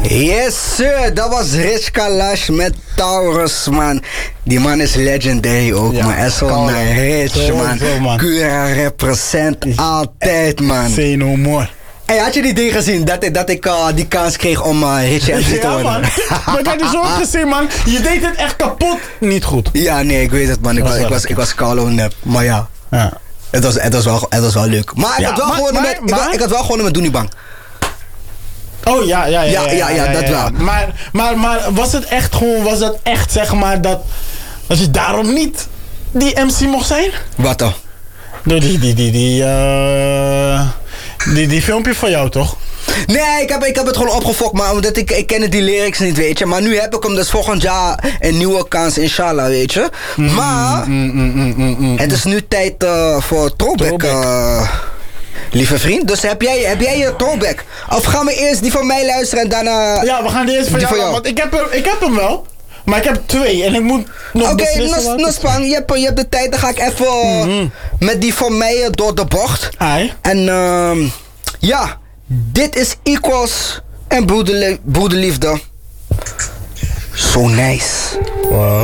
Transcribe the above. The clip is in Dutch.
Yes sir, dat was Rich Kalash met Taurus, man. Die man is legendary ook, man. En zo naar Rich, man. Cura represent altijd, man. Say no more. Hey, had je die ding gezien dat ik die kans kreeg om Rich MC te worden? Man. Maar ik had die zo gezien, man. Je deed het echt kapot. Niet goed. Ja, nee, ik weet het, man. Ik was Carlo nep. Maar ja. Het was wel leuk. Maar ik had wel gewonnen met Doenie Bang. Oh ja, dat wel. Maar was het echt gewoon, zeg maar dat je daarom niet die MC mocht zijn? Wat dan? Door die filmpje van jou, toch? Nee, ik heb het gewoon opgefokt, maar omdat ik ken die lyrics niet, weet je. Maar nu heb ik hem dus volgend jaar een nieuwe kans, inshallah, weet je. Maar het is nu tijd voor throwback. Lieve vriend, dus heb jij je throwback? Of gaan we eerst die van mij luisteren en daarna... Ja, we gaan die eerst van jou. Want ik heb hem wel. Maar ik heb 2 en ik moet nog beslissen. Oké, Span, je hebt de tijd. Dan ga ik even met die van mij door de bocht. Ai. En ja, dit is Equals en Broederliefde. So nice. Wow.